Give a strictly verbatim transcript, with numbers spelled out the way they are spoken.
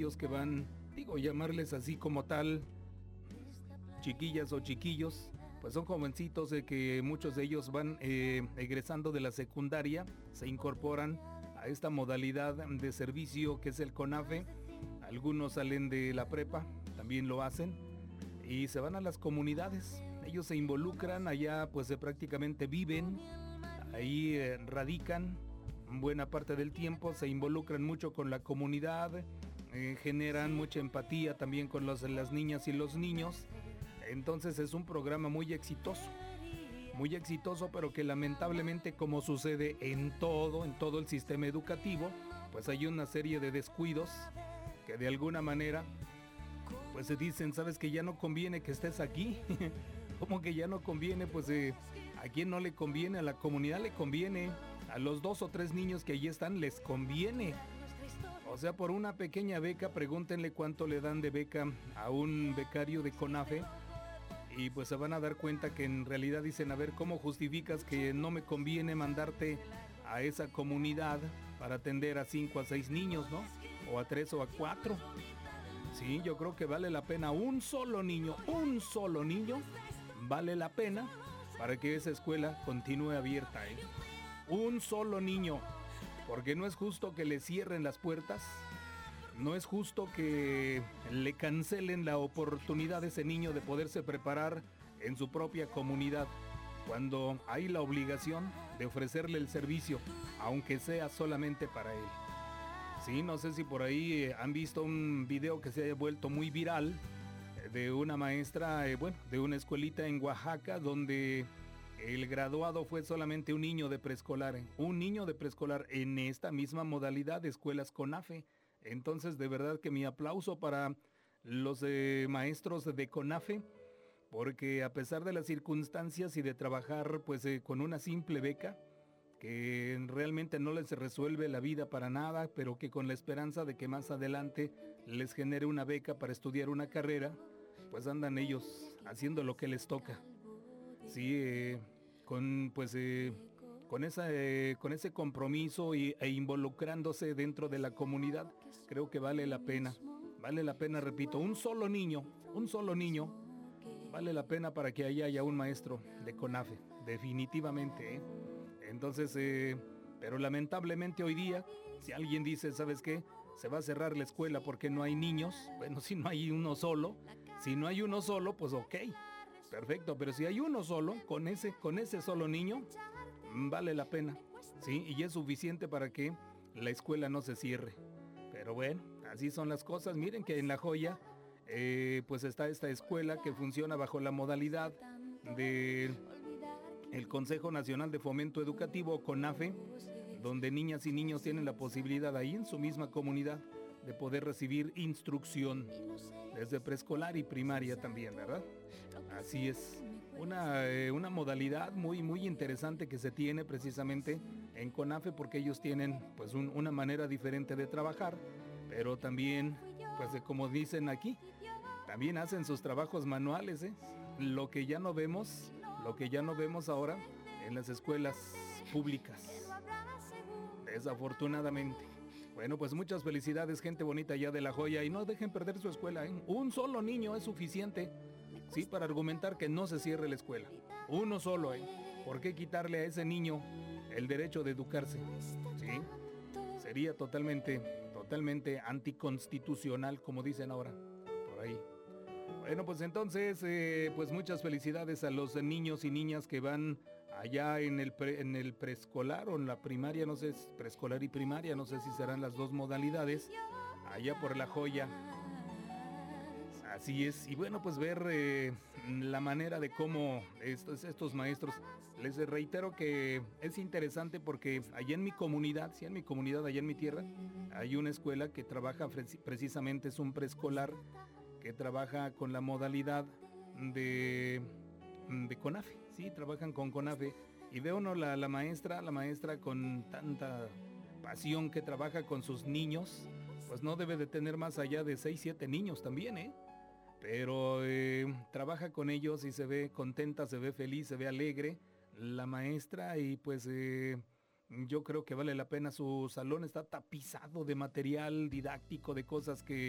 aquellos que van, digo, llamarles así como tal, chiquillas o chiquillos, pues son jovencitos de que muchos de ellos van eh, egresando de la secundaria, se incorporan a esta modalidad de servicio que es el CONAFE. Algunos salen de la prepa, también lo hacen, y se van a las comunidades. Ellos se involucran allá, pues eh, prácticamente viven, ahí eh, radican buena parte del tiempo, se involucran mucho con la comunidad, eh, generan mucha empatía también con los, las niñas y los niños. Entonces es un programa muy exitoso, muy exitoso, pero que lamentablemente, como sucede en todo, en todo el sistema educativo, pues hay una serie de descuidos que de alguna manera, pues se dicen, sabes que ya no conviene que estés aquí. ¿Cómo que ya no conviene? Pues eh, ¿a quién no le conviene? A la comunidad le conviene, a los dos o tres niños que allí están les conviene. O sea, por una pequeña beca, pregúntenle cuánto le dan de beca a un becario de CONAFE, y pues se van a dar cuenta que en realidad dicen, a ver, ¿cómo justificas que no me conviene mandarte a esa comunidad para atender a cinco a seis niños, ¿no? O a tres o a cuatro. Sí, yo creo que vale la pena un solo niño, un solo niño, vale la pena para que esa escuela continúe abierta, ¿eh? Un solo niño, porque no es justo que le cierren las puertas. No es justo que le cancelen la oportunidad a ese niño de poderse preparar en su propia comunidad, cuando hay la obligación de ofrecerle el servicio, aunque sea solamente para él. Sí, no sé si por ahí eh, han visto un video que se ha vuelto muy viral eh, de una maestra, eh, bueno, de una escuelita en Oaxaca, donde el graduado fue solamente un niño de preescolar, eh, un niño de preescolar en esta misma modalidad de escuelas CONAFE. Entonces, de verdad que mi aplauso para los eh, maestros de CONAFE, porque a pesar de las circunstancias y de trabajar pues eh, con una simple beca, que realmente no les resuelve la vida para nada, pero que con la esperanza de que más adelante les genere una beca para estudiar una carrera, pues andan ellos haciendo lo que les toca. Sí, eh, con pues... Eh, Con, esa, eh, con ese compromiso y, e involucrándose dentro de la comunidad, creo que vale la pena. Vale la pena, repito, un solo niño, un solo niño, vale la pena para que allá haya un maestro de CONAFE, definitivamente, ¿eh? Entonces, eh, pero lamentablemente hoy día, si alguien dice, ¿sabes qué? Se va a cerrar la escuela porque no hay niños. Bueno, si no hay uno solo, si no hay uno solo, pues ok, perfecto, pero si hay uno solo, con ese, con ese solo niño, vale la pena, sí, y es suficiente para que la escuela no se cierre. Pero bueno, así son las cosas. Miren que en La Joya, eh, pues está esta escuela que funciona bajo la modalidad de el Consejo Nacional de Fomento Educativo, CONAFE, donde niñas y niños tienen la posibilidad ahí en su misma comunidad de poder recibir instrucción desde preescolar y primaria también, ¿verdad? Así es. Una, eh, una modalidad muy, muy interesante que se tiene precisamente en CONAFE, porque ellos tienen pues un, una manera diferente de trabajar, pero también, pues de, como dicen aquí, también hacen sus trabajos manuales, ¿eh? Lo que ya no vemos, lo que ya no vemos ahora en las escuelas públicas, desafortunadamente. Bueno, pues muchas felicidades, gente bonita allá de La Joya, y no dejen perder su escuela, ¿eh? Un solo niño es suficiente, sí, para argumentar que no se cierre la escuela. Uno solo, ¿eh? ¿Por qué quitarle a ese niño el derecho de educarse? Sí, sería totalmente, totalmente anticonstitucional, como dicen ahora, por ahí. Bueno, pues entonces, eh, pues muchas felicidades a los niños y niñas que van allá en el, pre, en el preescolar o en la primaria, no sé, preescolar y primaria, no sé si serán las dos modalidades, allá por La Joya. Así es, y bueno, pues ver eh, la manera de cómo estos, estos maestros, les reitero que es interesante porque allá en mi comunidad, sí, en mi comunidad, allá en mi tierra, hay una escuela que trabaja precisamente, es un preescolar que trabaja con la modalidad de, de CONAFE, sí, trabajan con CONAFE, y veo uno la, la maestra, la maestra con tanta pasión que trabaja con sus niños, pues no debe de tener más allá de seis, siete niños también, ¿eh? Pero eh, trabaja con ellos y se ve contenta, se ve feliz, se ve alegre la maestra, y pues eh, yo creo que vale la pena. Su salón está tapizado de material didáctico, de cosas que